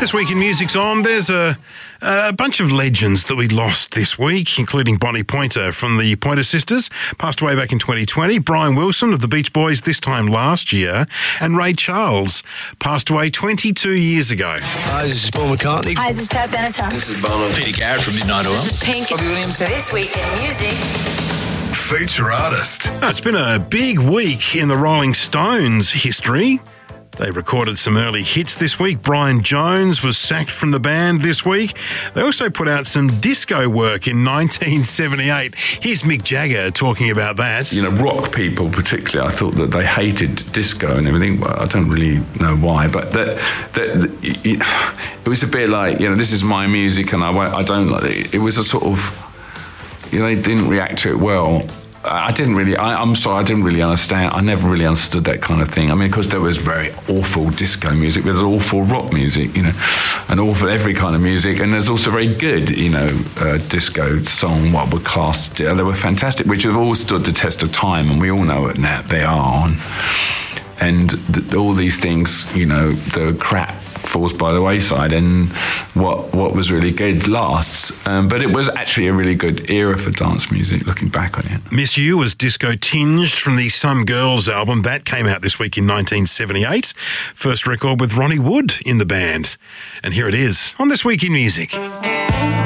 This Week in Music's on. There's a bunch of legends that we lost this week, including Bonnie Pointer from the Pointer Sisters, passed away back in 2020, Brian Wilson of the Beach Boys this time last year, and Ray Charles passed away 22 years ago. Hi, this is Paul McCartney. Hi, this is Pat Benatar. This is Bono. Peter Garrett from Midnight Oil. This is Pink. Robbie Williams. This Week in Music. Feature artist. It's been a big week in the Rolling Stones history. They recorded some early hits this week. Brian Jones was sacked from the band this week. They also put out some disco work in 1978. Here's Mick Jagger talking about that. You know, rock people particularly, I thought that they hated disco and everything. Well, I don't really know why, but it was a bit like, you know, this is my music and I don't like it. It was a sort of, you know, they didn't react to it well. I'm sorry, I didn't really understand. I never really understood that kind of thing. I mean, because there was very awful disco music, there's awful rock music, you know, and awful every kind of music, and there's also very good, you know, disco song, what were classed, they were fantastic, which have all stood the test of time, and we all know it now, they are. And all these things, you know, the crap falls by the wayside, and what was really good lasts. But it was actually a really good era for dance music, looking back on it. Miss You was disco-tinged from the Some Girls album. That came out this week in 1978. First record with Ronnie Wood in the band. And here it is on This Week in Music.